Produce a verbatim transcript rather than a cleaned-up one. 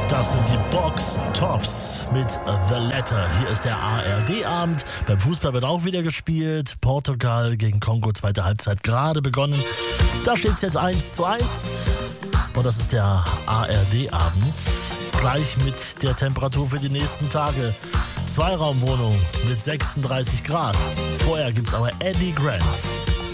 Das sind die Box Tops mit The Letter. Hier ist der A R D-Abend. Beim Fußball wird auch wieder gespielt. Portugal gegen Kongo, zweite Halbzeit gerade begonnen. Da steht es jetzt eins zu eins. Und das ist der A R D-Abend. Gleich mit der Temperatur für die nächsten Tage. Zweiraumwohnung mit sechsunddreißig Grad. Vorher gibt es aber Eddie Grant.